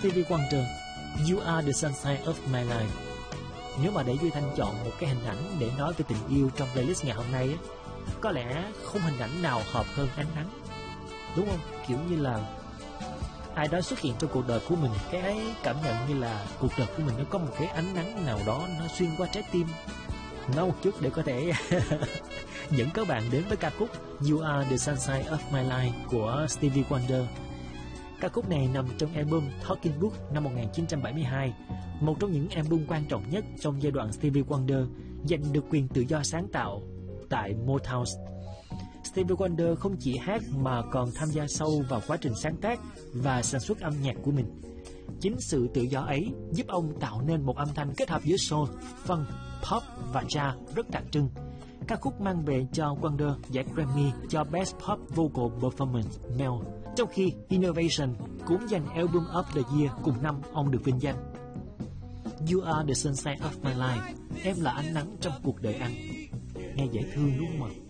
Stevie Wonder, You Are the Sunshine of My Life. Nếu mà để Duy Thanh chọn một cái hình ảnh để nói về tình yêu trong playlist ngày hôm nay á, có lẽ không hình ảnh nào hợp hơn ánh nắng, đúng không? Kiểu như là ai đó xuất hiện trong cuộc đời của mình, cái ấy cảm nhận như là cuộc đời của mình nó có một cái ánh nắng nào đó nó xuyên qua trái tim nó một chút để có thể dẫn các bạn đến với ca khúc You Are the Sunshine of My Life của Stevie Wonder. Ca khúc này nằm trong album Talking Book năm 1972, một trong những album quan trọng nhất trong giai đoạn Stevie Wonder giành được quyền tự do sáng tạo tại Motown. Stevie Wonder không chỉ hát mà còn tham gia sâu vào quá trình sáng tác và sản xuất âm nhạc của mình. Chính sự tự do ấy giúp ông tạo nên một âm thanh kết hợp giữa soul, funk, pop và jazz rất đặc trưng. Ca khúc mang về cho Wonder giải Grammy cho Best Pop Vocal Performance Male, trong khi Innovation cũng giành Album of the Year cùng năm ông được vinh danh. You Are the Sunshine of My Life, em là ánh nắng trong cuộc đời anh. Nghe dễ thương đúng không ạ?